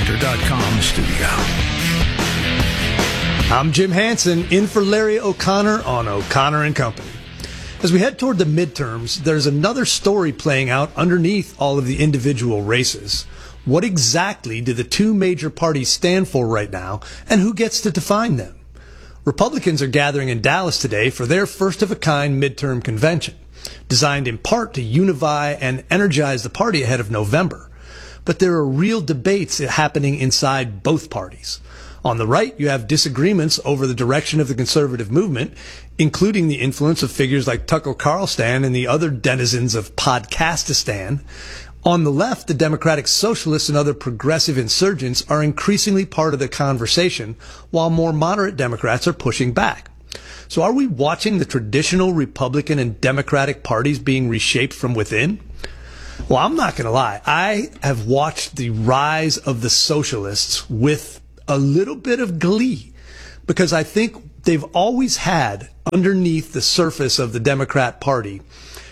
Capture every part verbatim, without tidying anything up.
Reporter dot com studio. I'm Jim Hansen, in for Larry O'Connor on O'Connor and Company. As we head toward the midterms, there's another story playing out underneath all of the individual races. What exactly do the two major parties stand for right now, and who gets to define them? Republicans are gathering in Dallas today for their first-of-a-kind midterm convention, designed in part to unify and energize the party ahead of November. But there are real debates happening inside both parties. On the right, you have disagreements over the direction of the conservative movement, including the influence of figures like Tucker Carlson and the other denizens of Podcastistan. On the left, the Democratic Socialists and other progressive insurgents are increasingly part of the conversation, while more moderate Democrats are pushing back. So are we watching the traditional Republican and Democratic parties being reshaped from within? Well, I'm not going to lie. I have watched the rise of the socialists with a little bit of glee, because I think they've always had underneath the surface of the Democrat Party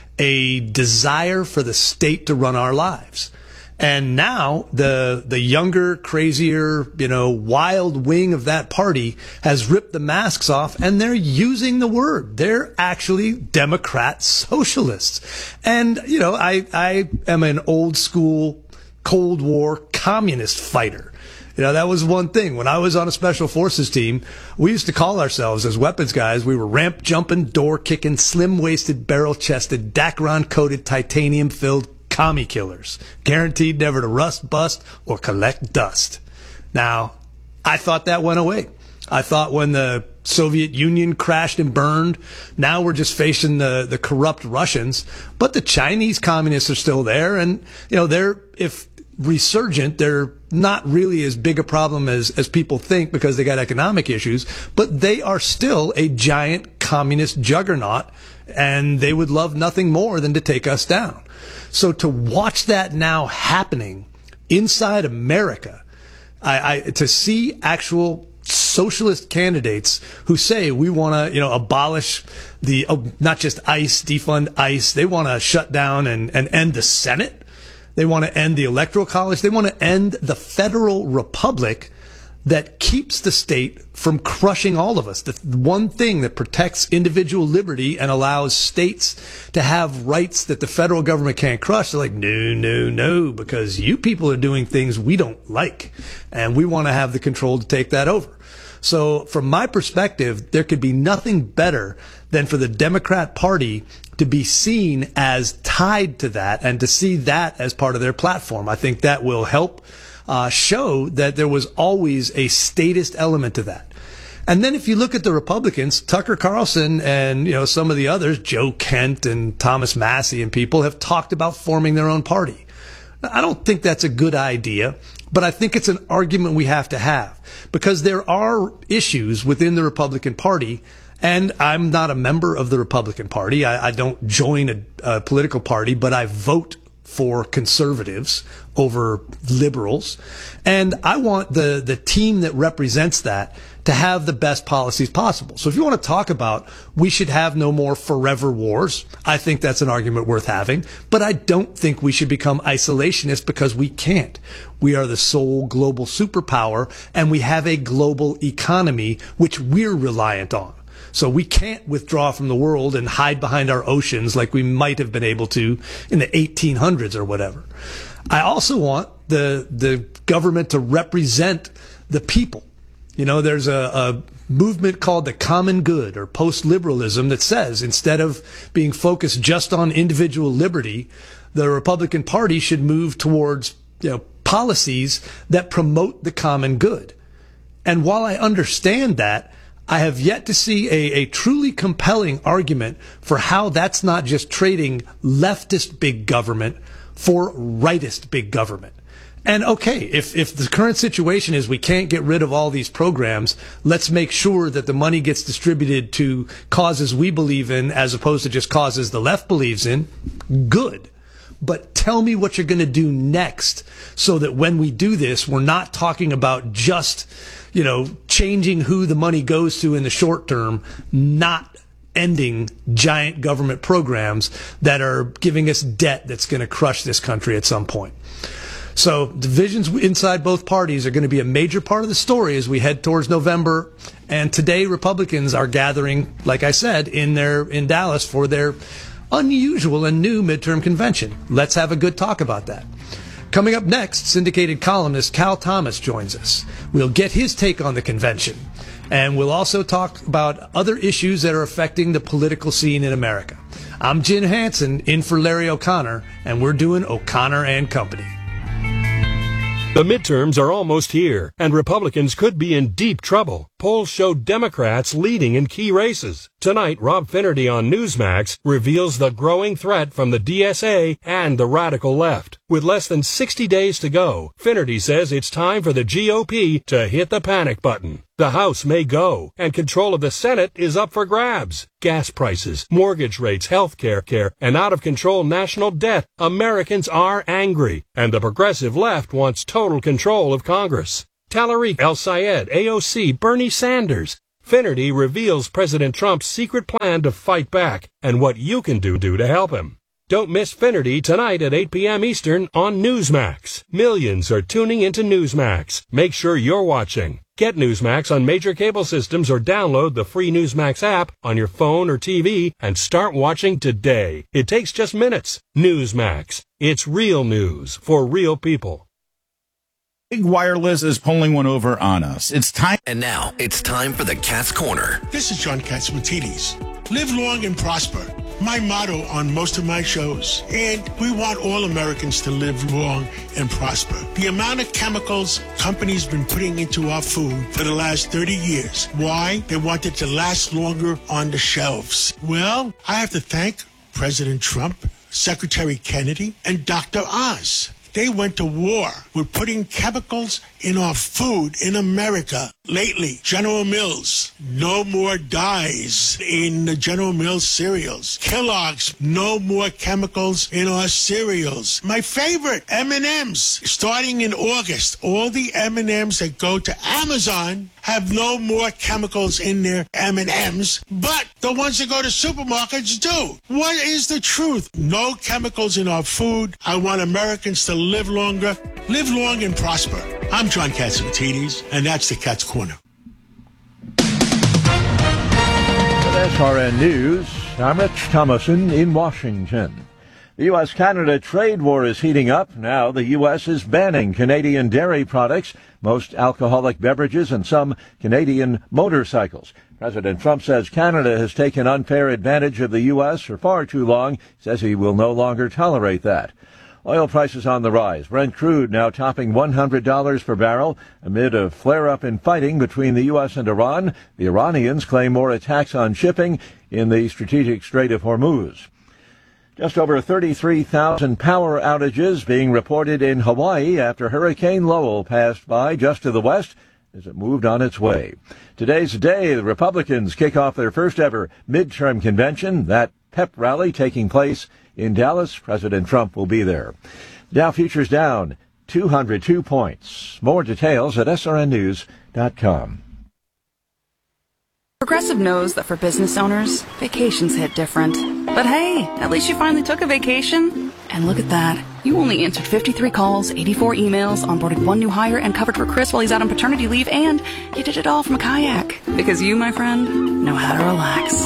a desire for the state to run our lives. And now the the younger, crazier, you know, wild wing of that party has ripped the masks off, and they're using the word. They're actually Democrat socialists. And, you know, I, I am an old school Cold War communist fighter. You know, that was one thing. When I was on a special forces team, we used to call ourselves, as weapons guys, we were ramp jumping, door kicking, slim waisted, barrel chested, Dacron coated, titanium filled commie killers, guaranteed never to rust, bust, or collect dust. Now, I thought that went away. I thought when the Soviet Union crashed and burned, now we're just facing the, the corrupt Russians. But the Chinese communists are still there, and, you know, they're, if resurgent, they're not really as big a problem as, as people think because they got economic issues, but they are still a giant communist juggernaut, and they would love nothing more than to take us down. So to watch that now happening inside America, I, I to see actual socialist candidates who say we want to, you know, abolish the, oh, not just ICE, defund ICE, they want to shut down and, and end the Senate. They want to end the Electoral College. They want to end the federal republic that keeps the state from crushing all of us. The one thing that protects individual liberty and allows states to have rights that the federal government can't crush. They're like, no, no, no, because you people are doing things we don't like, and we want to have the control to take that over. So from my perspective, there could be nothing better than for the Democrat Party to be seen as tied to that and to see that as part of their platform. I think that will help uh, show that there was always a statist element to that. And then if you look at the Republicans, Tucker Carlson and, you know, some of the others, Joe Kent and Thomas Massie and people, have talked about forming their own party. I don't think that's a good idea, but I think it's an argument we have to have, because there are issues within the Republican Party. And I'm not a member of the Republican Party. I, I don't join a, a political party, but I vote for conservatives over liberals. And I want the, the team that represents that to have the best policies possible. So if you want to talk about we should have no more forever wars, I think that's an argument worth having. But I don't think we should become isolationists, because we can't. We are the sole global superpower, and we have a global economy which we're reliant on. So we can't withdraw from the world and hide behind our oceans like we might have been able to in the eighteen hundreds or whatever. I also want the the government to represent the people. You know, there's a, a movement called the common good, or post-liberalism, that says instead of being focused just on individual liberty, the Republican Party should move towards, you know, policies that promote the common good. And while I understand that, I have yet to see a, a truly compelling argument for how that's not just trading leftist big government for rightist big government. And okay, if, if the current situation is we can't get rid of all these programs, let's make sure that the money gets distributed to causes we believe in as opposed to just causes the left believes in. Good. But tell me what you're going to do next, so that when we do this, we're not talking about just, you know, changing who the money goes to in the short term, not ending giant government programs that are giving us debt that's going to crush this country at some point. So divisions inside both parties are going to be a major part of the story as we head towards November. And today, Republicans are gathering, like I said, in their in Dallas for their unusual and new midterm convention. Let's have a good talk about that. Coming up next, syndicated columnist Cal Thomas joins us. We'll get his take on the convention. And we'll also talk about other issues that are affecting the political scene in America. I'm Jim Hansen, in for Larry O'Connor, and we're doing O'Connor and Company. The midterms are almost here, and Republicans could be in deep trouble. Polls show Democrats leading in key races. Tonight, Rob Finnerty on Newsmax reveals the growing threat from the D S A and the radical left. With less than sixty days to go, Finnerty says it's time for the G O P to hit the panic button. The House may go, and control of the Senate is up for grabs. Gas prices, mortgage rates, health care, care, and out-of-control national debt. Americans are angry, and the progressive left wants total control of Congress. Tariq El-Sayed, A O C, Bernie Sanders. Finnerty reveals President Trump's secret plan to fight back and what you can do, do to help him. Don't miss Finnerty tonight at eight p.m. Eastern on Newsmax. Millions are tuning into Newsmax. Make sure you're watching. Get Newsmax on major cable systems or download the free Newsmax app on your phone or T V and start watching today. It takes just minutes. Newsmax. It's real news for real people. Big Wireless is pulling one over on us. It's time. And now it's time for the Cat's Corner. This is John Catsimatidis. Live long and prosper. My motto on most of my shows. And we want all Americans to live long and prosper. The amount of chemicals companies been putting into our food for the last thirty years. Why? They want it to last longer on the shelves. Well, I have to thank President Trump, Secretary Kennedy, and Doctor Oz. They went to war with putting chemicals in our food in America. Lately, General Mills, no more dyes in the General Mills cereals. Kellogg's, no more chemicals in our cereals. My favorite, M and M's. Starting in August, all the M and M's that go to Amazon have no more chemicals in their M and M's, but the ones that go to supermarkets do. What is the truth? No chemicals in our food. I want Americans to live longer, live long and prosper. I'm John Catsimatidis, and that's the Cat's Corner. With S R N News, I'm Rich Thomason in Washington. The U S Canada trade war is heating up. Now the U S is banning Canadian dairy products, most alcoholic beverages, and some Canadian motorcycles. President Trump says Canada has taken unfair advantage of the U S for far too long. He says he will no longer tolerate that. Oil prices on the rise. Brent crude now topping one hundred dollars per barrel amid a flare-up in fighting between the U S and Iran. The Iranians claim more attacks on shipping in the strategic Strait of Hormuz. Just over thirty-three thousand power outages being reported in Hawaii after Hurricane Lowell passed by just to the west as it moved on its way. Today's the day the Republicans kick off their first ever midterm convention. That pep rally taking place in Dallas. President Trump will be there. Dow futures down two hundred two points. More details at S R N news dot com. Progressive knows that for business owners, vacations hit different. But hey, at least you finally took a vacation. And look at that. You only answered fifty-three calls, eighty-four emails, onboarded one new hire, and covered for Chris while he's out on paternity leave, and you did it all from a kayak. Because you, my friend, know how to relax.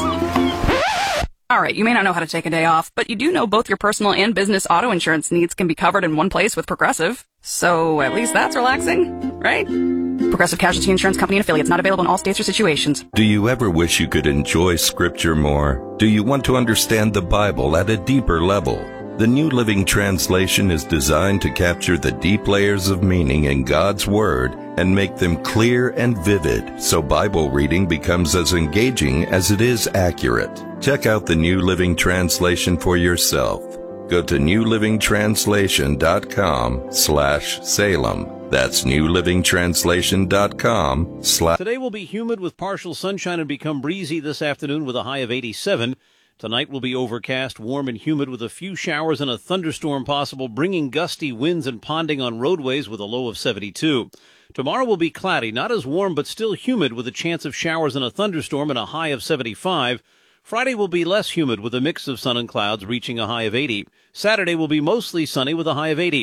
All right, you may not know how to take a day off, but you do know both your personal and business auto insurance needs can be covered in one place with Progressive. So at least that's relaxing, right? Progressive Casualty Insurance Company and affiliates, not available in all states or situations. Do you ever wish you could enjoy Scripture more? Do you want to understand the Bible at a deeper level? The New Living Translation is designed to capture the deep layers of meaning in God's Word and make them clear and vivid, so Bible reading becomes as engaging as it is accurate. Check out the New Living Translation for yourself. Go to new living translation dot com slash Salem. That's new living translation dot com slash. Today will be humid with partial sunshine and become breezy this afternoon with a high of eighty-seven. Tonight will be overcast, warm and humid with a few showers and a thunderstorm possible, bringing gusty winds and ponding on roadways with a low of seventy-two. Tomorrow will be cloudy, not as warm but still humid with a chance of showers and a thunderstorm and a high of seventy-five. Friday will be less humid with a mix of sun and clouds reaching a high of eighty. Saturday will be mostly sunny with a high of eighty.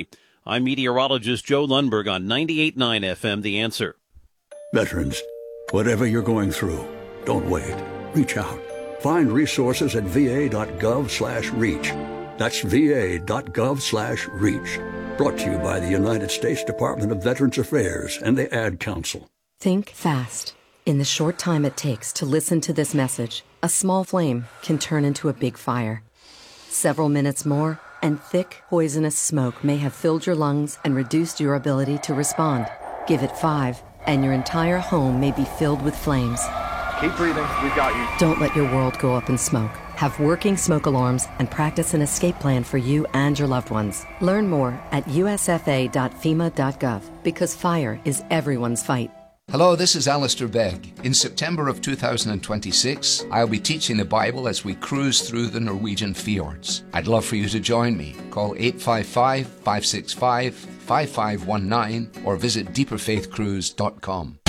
I'm meteorologist Joe Lundberg on ninety-eight point nine F M, The Answer. Veterans, whatever you're going through, don't wait. Reach out. Find resources at va.gov slash reach. That's va.gov slash reach. Brought to you by the United States Department of Veterans Affairs and the Ad Council. Think fast. In the short time it takes to listen to this message, a small flame can turn into a big fire. Several minutes more, and thick, poisonous smoke may have filled your lungs and reduced your ability to respond. Give it five, and your entire home may be filled with flames. Keep breathing. We've got you. Don't let your world go up in smoke. Have working smoke alarms and practice an escape plan for you and your loved ones. Learn more at u s f a dot fema dot gov because fire is everyone's fight. Hello, this is Alistair Begg. In September of two thousand twenty-six, I'll be teaching the Bible as we cruise through the Norwegian fjords. I'd love for you to join me. Call eight five five, five six five, five five one nine or visit deeper faith cruise dot com.